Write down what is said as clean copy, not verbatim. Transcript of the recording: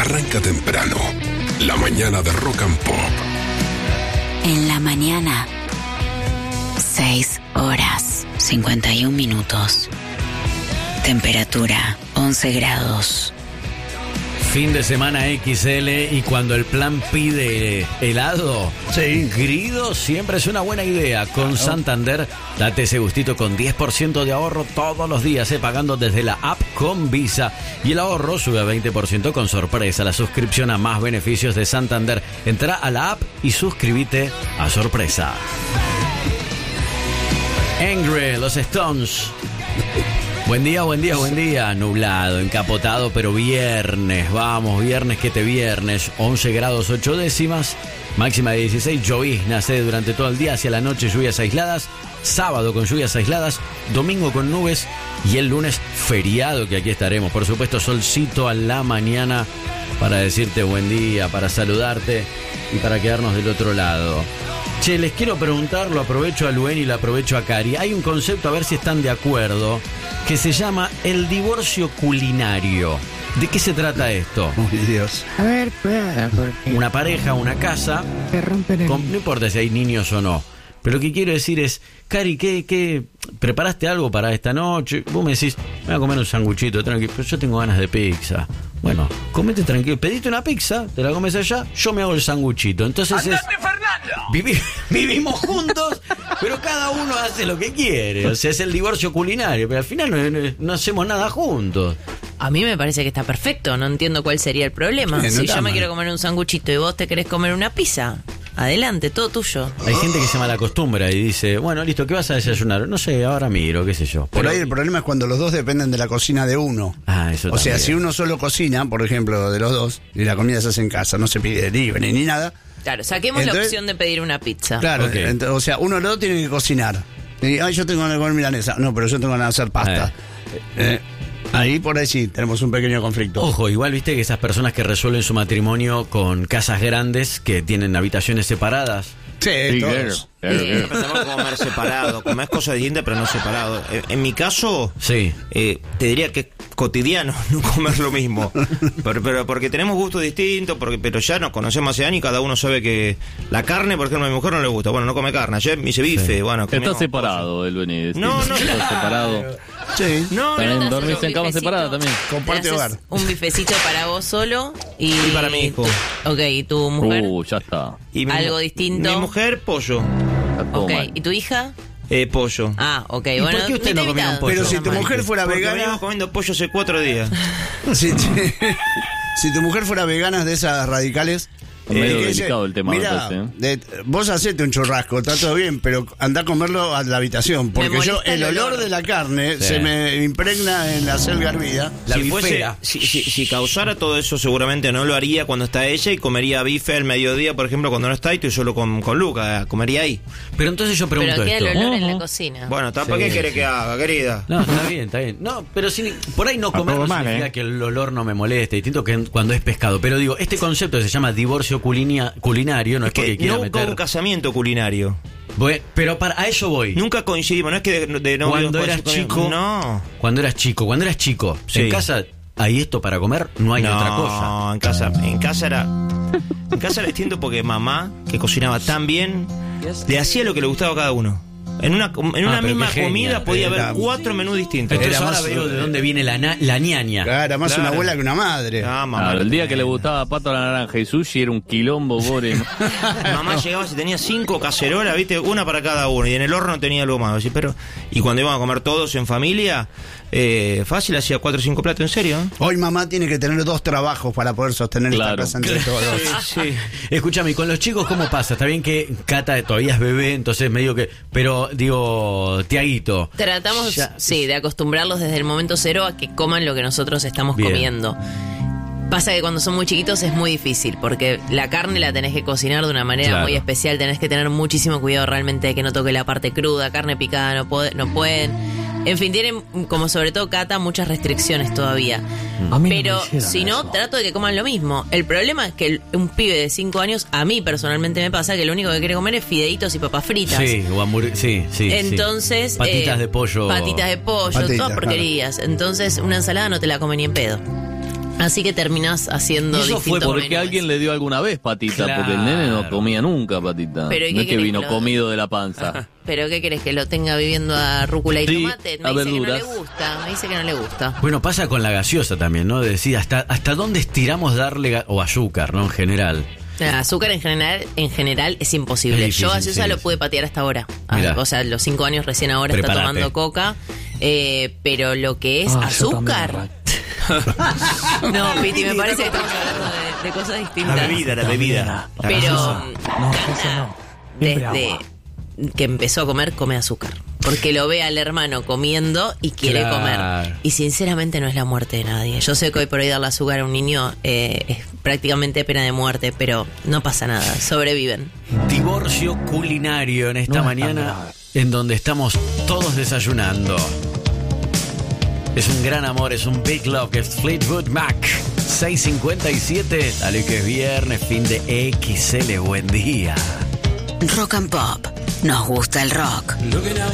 arranca temprano. La mañana de Rock and Pop. En la mañana, 6 horas, 51 minutos. Temperatura, 11 grados. Fin de semana XL y cuando el plan pide helado, Grido siempre es una buena idea. Con Santander, date ese gustito con 10% de ahorro todos los días, pagando desde la app con Visa. Y el ahorro sube a 20% con Sorpresa, la suscripción a más beneficios de Santander. Entra a la app y suscríbete a Sorpresa. Angry, los Stones. Buen día, buen día, buen día. Nublado, encapotado, pero viernes. Vamos, viernes que te viernes. 11 grados 8 décimas. Máxima de 16. Lloviznas durante todo el día. Hacia la noche lluvias aisladas. Sábado con lluvias aisladas. Domingo con nubes. Y el lunes feriado, que aquí estaremos. Por supuesto, solcito a la mañana para decirte buen día, para saludarte y para quedarnos del otro lado. Che, les quiero preguntar, lo aprovecho a Luen y lo aprovecho a Cari. Hay un concepto, a ver si están de acuerdo, que se llama el divorcio culinario. ¿De qué se trata esto? Uy, Dios. A ver, una pareja, una casa, te rompen el... no importa si hay niños o no. Pero lo que quiero decir es, Cari, ¿qué preparaste algo para esta noche? Vos me decís, me voy a comer un sanguchito, tranquilo, pero yo tengo ganas de pizza. Bueno, comete tranquilo, pediste una pizza, te la comes allá, yo me hago el sanguchito. Entonces ¡Andate, Fernando! Vivimos juntos, pero cada uno hace lo que quiere. O sea, es el divorcio culinario, pero al final no hacemos nada juntos. A mí me parece que está perfecto, no entiendo cuál sería el problema. No Si yo me mal. quiero comer un sanguchito y vos te querés comer una pizza, adelante, todo tuyo. Hay gente que se malacostumbra y dice, bueno, listo, ¿qué vas a desayunar? No sé, ahora miro, qué sé yo. Por ahí el problema es cuando los dos dependen de la cocina de uno. Ah, eso O sea, también. si uno solo cocina, por ejemplo, de los dos, y la comida se hace en casa, no se pide delivery ni nada. Claro, saquemos la Entonces- opción de pedir una pizza. Claro, Ok. o sea, uno de los dos tiene que cocinar. Y, ay, yo tengo ganas de comer milanesa. No, pero yo tengo ganas de hacer pasta. Ahí por ahí sí, tenemos un pequeño conflicto. Ojo, igual viste que esas personas que resuelven su matrimonio con casas grandes, que tienen habitaciones separadas. Sí, todos. Siempre tenemos que comer separado, comer cosas distintas pero no separado. En mi caso, Sí. te diría que es cotidiano no comer lo mismo, pero porque tenemos gustos distintos, pero ya nos conocemos hace años y cada uno sabe que la carne, por ejemplo, a mi mujer no le gusta, bueno, no come carne, ayer me hice bife, bueno, Está comemos separado el Beni. No, no. Está separado. Sí. No, También te dormís haces en un cama bifecito. separada también. Comparte Te haces hogar. un bifecito para vos solo y para mi hijo. Ok, ¿y tu mujer? Ya está. Y Algo distinto. Mi mujer, pollo. Está todo Ok, mal. ¿y tu hija? Pollo. Ah, ok, ¿Y bueno. por qué usted mitad no y comieron mitad. pollo? Pero si tu Normal. mujer fuera Porque vegana, venimos comiendo pollo hace 4 días. si tu mujer fuera vegana de esas radicales, Medio que delicado el tema, me mira, parece, vos hacete un churrasco, está todo bien, pero anda a comerlo a la habitación, porque yo molesta el el olor olor. de la carne Sí. se me impregna en la selga hervida. La si bifera. si causara todo eso, seguramente no lo haría cuando está ella y comería bife al mediodía, por ejemplo, cuando no está y estoy solo con Luca, comería ahí. Pero entonces yo pregunto Pero queda el esto. olor en la cocina. Bueno, ¿para qué quiere que haga, querida? No, está bien, está bien. No, pero si, por ahí no comer no significa que el olor no me moleste, distinto que cuando es pescado. Pero digo, este concepto que se llama divorcio culinario, no es porque Que quiera no hubo meter... un casamiento culinario. Pero a eso voy. Nunca coincidimos, no es que de no Cuando eras chico, no. Cuando eras chico, Sí. en casa hay esto para comer, no hay otra cosa. No, en casa era distinto porque mamá, que cocinaba tan bien, le hacía lo que le gustaba a cada uno. En una pero misma qué genia. comida podía Era- haber 4 menús distintos. Entonces Era ahora más- veo de dónde viene la ñaña. Claro, más Claro. una abuela que una madre. Ah, mamá. Claro, el día que le gustaba pato a la naranja y sushi era un quilombo, pobre. Mamá llegaba y tenía 5 cacerolas, viste, una para cada uno, y en el horno tenía algo más. ¿Sí? Y cuando íbamos a comer todos en familia, fácil, hacía 4 o 5 platos, en serio. Hoy mamá tiene que tener 2 trabajos para poder sostener Claro. esta casa entre todos. Sí. Escúchame, ¿y con los chicos cómo pasa? Está bien que Cata todavía es bebé, entonces medio que... Pero, digo, Tiaguito... Tratamos, Ya- sí, de acostumbrarlos desde el momento cero a que coman lo que nosotros estamos Bien. comiendo. Pasa que cuando son muy chiquitos es muy difícil, porque la carne la tenés que cocinar de una manera Claro. muy especial, tenés que tener muchísimo cuidado realmente de que no toque la parte cruda, carne picada no pueden. En fin, tienen, como sobre todo Cata, muchas restricciones todavía. Pero si no, trato de que coman lo mismo. El problema es que un pibe de 5 años, a mí personalmente me pasa que lo único que quiere comer es fideitos y papas fritas. Sí, sí. Entonces, Patitas de pollo. Patitas de pollo, Patitas, todas porquerías. Entonces, una ensalada no te la come ni en pedo. Así que terminás haciendo Eso fue distintos Porque menús. alguien le dio alguna vez patita, Claro. porque el nene no comía nunca patita. Pero ¿y no qué es que querés vino que lo- comido de la panza. ¿Pero qué querés? ¿Que lo tenga viviendo a rúcula y Sí, tomate? Me a dice que no verduras. le gusta. Me dice que no le gusta. Bueno, pasa con la gaseosa también, ¿no? De decir, hasta dónde estiramos darle, o azúcar, ¿no? En general. Azúcar en general es imposible. Es difícil, Yo gaseosa sí, lo sí. pude patear hasta ahora. Mirá. O sea, los 5 años recién ahora Prepárate. está tomando coca. Pero lo que es azúcar... No, Piti, me parece que estamos hablando de cosas distintas. La bebida. Pero desde que empezó a comer, come azúcar. Porque lo ve al hermano comiendo y quiere Claro. comer. Y sinceramente no es la muerte de nadie. Yo sé que hoy por hoy darle azúcar a un niño es prácticamente pena de muerte, pero no pasa nada, sobreviven. Divorcio culinario en esta mañana, en donde estamos todos desayunando. Es un gran amor, es un big love, que es Fleetwood Mac. 6:57, dale que es viernes, fin de XL, buen día. Rock and Pop. Nos gusta el rock.